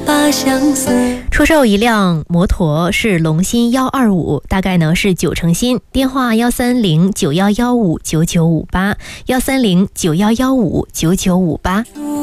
把相思。 出售一辆摩托是龙芯125，大概呢是90新，电话13091159958，13091159958。